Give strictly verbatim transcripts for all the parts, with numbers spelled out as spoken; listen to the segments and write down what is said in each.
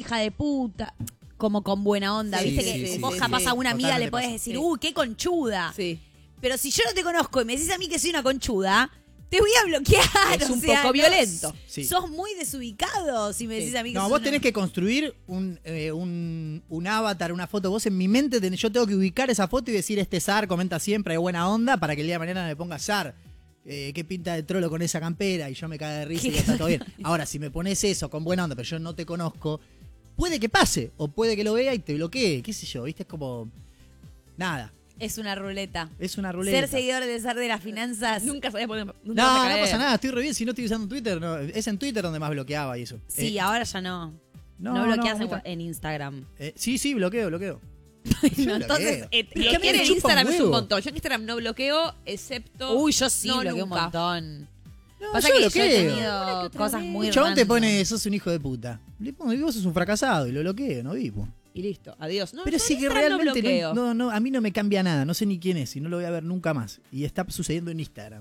hija de puta. Como con buena onda, Sí, ¿viste? sí, que sí, vos sí, capaz sí, a una amiga le totalmente podés pasa. decir, Sí. uy, qué conchuda. Sí. Pero si yo no te conozco y me decís a mí que soy una conchuda, te voy a bloquear. Es o un sea, poco no, violento. Sí. Sos muy desubicado si me decís Sí. a mí que No, sos vos una- tenés que construir un, eh, un, un avatar, una foto. Vos en mi mente, tenés, yo tengo que ubicar esa foto y decir, este Zar comenta siempre, hay buena onda, para que el día de mañana me ponga Zar. Eh, ¿Qué pinta de trolo con esa campera? Y yo me cago de risa y ya está todo bien. Ahora, si me pones eso con buena onda, pero yo no te conozco, puede que pase. O puede que lo vea y te bloquee, qué sé yo, ¿viste? Es como... Nada, Es una ruleta. es una ruleta. Ser seguidor de Zar de las finanzas. Nunca sabés poner. No, no pasa nada, estoy re bien. Si no estoy usando Twitter, no, es en Twitter donde más bloqueaba y eso. Sí, Eh, ahora ya no. no, No, bloqueas no, en, no. en Instagram. Eh, sí, sí, bloqueo, bloqueo. No, entonces, bloqueo. eh, Bloquear es que en me chupa Instagram un es un huevo. montón. Yo en Instagram no bloqueo, excepto. Uy, yo sí No, bloqueo un nunca. montón. No, Pasa yo que yo bloqueo. he Una que tenido otra cosas vez. muy El chabón te random. pone, sos un hijo de puta. Le pongo, y vos sos un fracasado y lo bloqueo, no vivo. Y listo, adiós. No, Pero yo sí en que Instagram no realmente bloqueo. no, no, no, a mí no me cambia nada, no sé ni quién es y no lo voy a ver nunca más. Y está sucediendo en Instagram.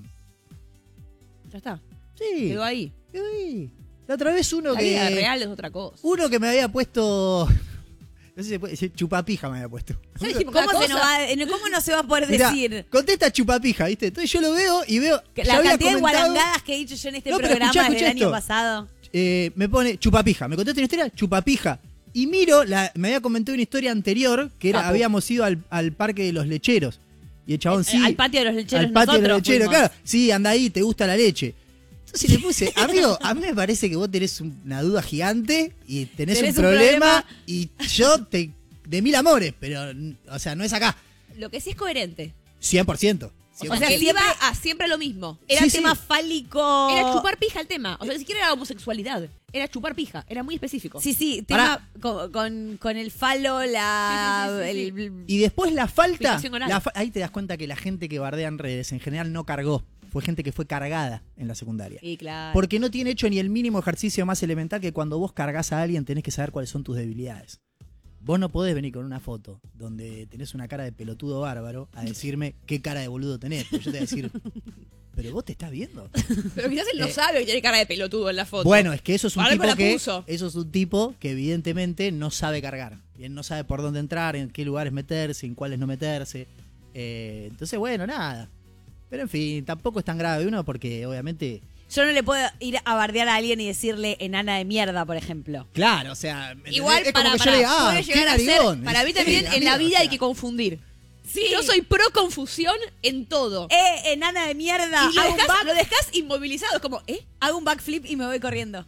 Ya está. Sí. Quedó ahí. quedó ahí. La otra vez uno La que. vida real es otra cosa. Uno que me había puesto. No sé si se puede decir, chupapija me había puesto. Ya dijimos ¿Cómo, cada se nos cosa. va, eh, ¿Cómo no se va a poder Mirá, decir? contesta chupapija, ¿viste? Entonces yo lo veo y veo. Que ya la había cantidad de comentado- guarangadas que he dicho yo en este No, pero programa escuchá, desde escuchá el año esto. pasado. Eh, me pone chupapija. Me contaste una historia, chupapija. Y miro, la, me había comentado una historia anterior que era, Capo. habíamos ido al, al parque de los lecheros. Y el chabón sí. Al patio de los lecheros Al patio de los nosotros lecheros, fuimos. claro. Sí, anda ahí, te gusta la leche. Entonces le puse, amigo, a mí me parece que vos tenés una duda gigante y tenés, Tenés un, un problema, problema. y yo te. De mil amores, pero, o sea, no es acá. Lo que sí es coherente. cien por ciento. O sea, O sea, que siempre- iba a siempre lo mismo. Era Sí, tema sí. fálico. Era chupar pija el tema. O sea, ni siquiera era homosexualidad. Era chupar pija. Era muy específico. Sí, sí, tema con, con, con el falo, la. Sí, sí, sí, sí, el- Y después la falta. Fijación oral. la fa- ahí te das cuenta que la gente que bardea en redes en general no cargó. Fue gente que fue cargada en la secundaria. Y claro. Porque no tiene hecho ni el mínimo ejercicio más elemental que cuando vos cargas a alguien tenés que saber cuáles son tus debilidades. Vos no podés venir con una foto donde tenés una cara de pelotudo bárbaro a decirme qué cara de boludo tenés. Porque yo te voy a decir, pero vos te estás viendo. Pero quizás él no Eh, sabe que tiene cara de pelotudo en la foto. Bueno, es que eso es un Por algo tipo la que puso. eso es un tipo que evidentemente no sabe cargar. Bien, no sabe por dónde entrar, en qué lugares meterse, en cuáles no meterse. Eh, entonces, bueno, nada. Pero en fin, tampoco es tan grave uno porque obviamente. Yo no le puedo ir a bardear a alguien y decirle enana de mierda, por ejemplo. Claro, o sea, ¿me Igual entendés? Es para, como que para, yo le diga, ah, puede qué llegar a ser. narigón. Para mí Sí, también en la amigo, vida o hay sea, que confundir. Sí. Yo soy pro confusión en todo. Eh, enana de mierda. y lo hago, un dejas, back- lo dejas inmovilizado. Es como, ¿eh? hago un backflip y me voy corriendo.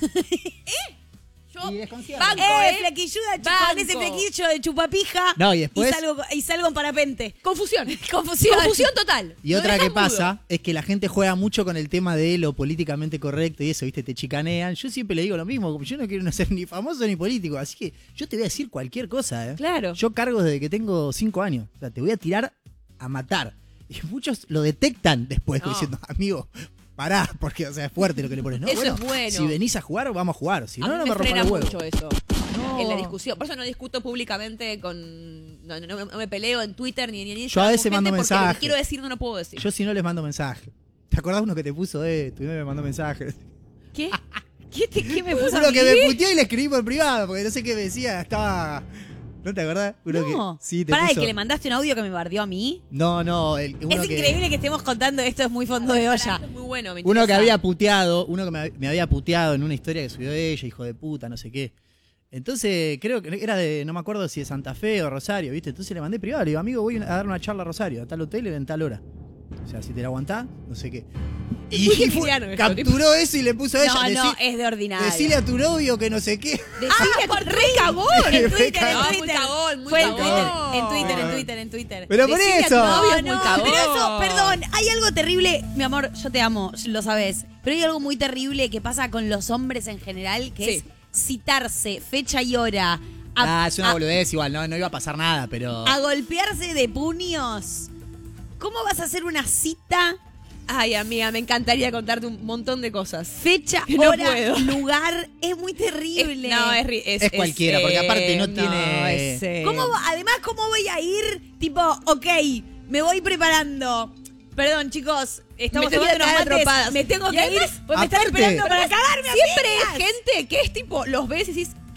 Yo Y desconfiado. banco, eh, ¿eh? flequilluda, chu- Banco. con ese flequillo de chupapija. No, y después- Y salgo, y salgo en parapente. Confusión. Confusión. Confusión total. Y Lo otra dejas que pasa mudo. es que la gente juega mucho con el tema de lo políticamente correcto y eso, ¿viste? Te chicanean. Yo siempre le digo lo mismo, como yo no quiero ser ni famoso ni político, así que yo te voy a decir cualquier cosa, ¿eh? Claro. Yo cargo desde que tengo cinco años. O sea, te voy a tirar a matar. Y muchos lo detectan después, No. diciendo, amigo, pará, porque, o sea, es fuerte lo que le pones. No, Eso es bueno. Si venís a jugar, vamos a jugar. Si a no, mí no me me rompa frena los huevos. mucho eso. No. En la discusión. Por eso no discuto públicamente con. No, no, no, no me peleo en Twitter ni, ni en Yo a Instagram veces con mando gente porque lo mensajes. que quiero decir no lo puedo decir. Yo si no les mando mensaje. ¿Te acordás uno que te puso, eh? Tu novia me mandó mensajes. ¿Qué? ¿Qué, te, qué me puso a Uno mí? que me puteó y le escribí por privado, porque no sé qué me decía, estaba... ¿No te acordás? Uno No. que sí te Pará, de puso... que le mandaste un audio que me bardeó a mí. No, no, el, uno Es que... increíble que estemos contando esto, es muy fondo de Pará, olla. esto es muy bueno, me Uno que interesa. había puteado, uno que me, me había puteado en una historia que subió ella, hijo de puta, no sé qué. Entonces, creo que era de, no me acuerdo si de Santa Fe o Rosario, ¿viste? Entonces le mandé privado, le digo, amigo, voy a dar una charla a Rosario, a tal hotel en tal hora. O sea, si te la aguantás, no sé qué. Y, muy y fue- geminiano esto, capturó eso y le puso a ella, No, decí- no, es de ordinario. decile a tu novio que no sé qué. Decile Ah, a tu- por re cagón. En Twitter, en No, muy Twitter. cagón, muy Fue en cagón. Twitter, en Twitter, en Twitter, en Twitter. Pero por Decile a tu eso. novio es No, muy no, cagón. pero eso, perdón, hay algo terrible, mi amor, yo te amo, lo sabes, pero hay algo muy terrible que pasa con los hombres en general, que Sí. es citarse fecha y hora, a, Ah, es una a- boludez igual, no, no iba a pasar nada, pero... a golpearse de puños. ¿Cómo vas a hacer una cita, Ay, amiga, me encantaría contarte un montón de cosas. fecha, No hora, puedo. lugar? Es muy Es- terrible. no, es, ri- es, Es cualquiera, porque aparte no tiene- es, eh, ¿Cómo, además, ¿cómo voy a ir? Tipo, ok, me voy preparando. Perdón, chicos, estamos Me tengo que tomando unos cagar a mates. trompadas. Me tengo Y que además, ir, pues me están aparte- esperando para cagarme a Siempre piñas. hay gente que es tipo, los ves y decís,